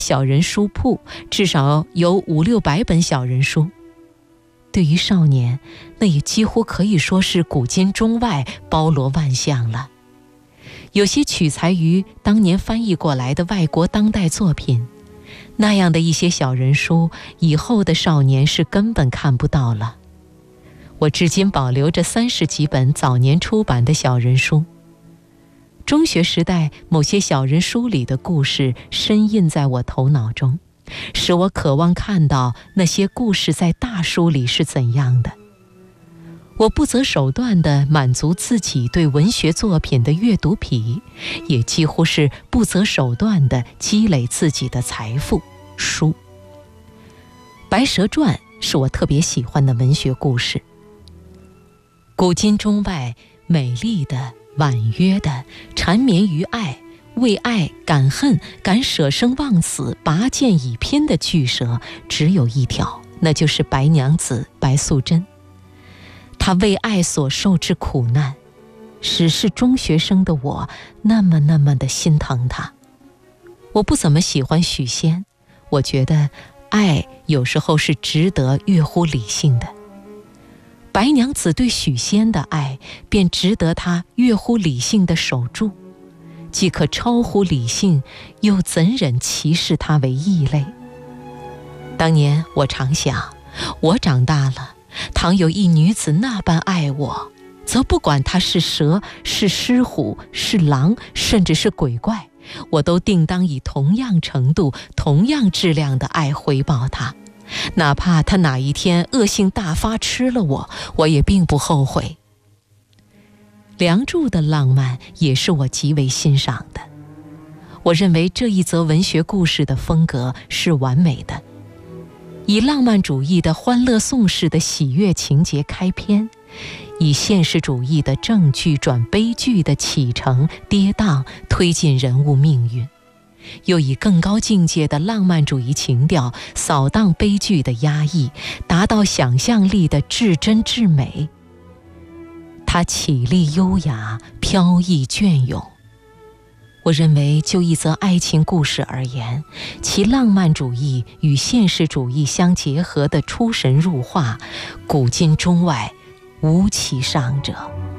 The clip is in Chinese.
小人书铺，至少有500-600本小人书。对于少年，那也几乎可以说是古今中外包罗万象了。有些取材于当年翻译过来的外国当代作品，那样的一些小人书，以后的少年是根本看不到了。我至今保留着30几本早年出版的小人书。中学时代某些小人书里的故事深印在我头脑中，使我渴望看到那些故事在大书里是怎样的。我不择手段地满足自己对文学作品的阅读癖，也几乎是不择手段地积累自己的财富。书《白蛇传》是我特别喜欢的文学故事。古今中外美丽的、婉约的、缠绵于爱、为爱敢恨、敢舍生忘死、拔剑以拼的巨蛇只有一条，那就是白娘子白素贞。她为爱所受之苦难，使是中学生的我那么的心疼她。我不怎么喜欢许仙，我觉得爱有时候是值得越乎理性的。白娘子对许仙的爱便值得她越乎理性的守住，既可超乎理性，又怎忍歧视她为异类？当年我常想，我长大了，倘有一女子那般爱我，则不管她是蛇、是狮虎、是狼，甚至是鬼怪，我都定当以同样程度、同样质量的爱回报她。哪怕他哪一天恶性大发吃了我，我也并不后悔。梁祝的浪漫也是我极为欣赏的。我认为这一则文学故事的风格是完美的，以浪漫主义的欢乐颂式的喜悦情节开篇，以现实主义的正剧转悲剧的起承跌宕推进人物命运，又以更高境界的浪漫主义情调扫荡悲剧的压抑，达到想象力的至真至美。它绮丽优雅，飘逸隽永。我认为就一则爱情故事而言，其浪漫主义与现实主义相结合的出神入化，古今中外无其上者。